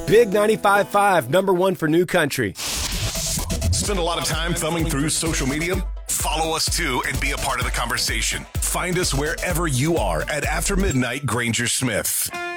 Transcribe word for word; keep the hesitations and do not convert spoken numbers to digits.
Big ninety-five point five, number one for New Country. Spend a lot of time thumbing through social media? Follow us too and be a part of the conversation. Find us wherever you are at After Midnight Granger Smith.